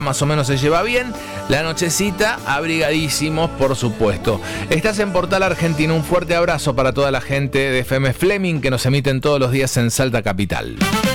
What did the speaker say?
más o menos se lleva bien. La nochecita, abrigadísimos, por supuesto. Estás en Portal Argentina. Un fuerte abrazo para toda la gente de FM Fleming que nos emiten todos los días en Salta Capital.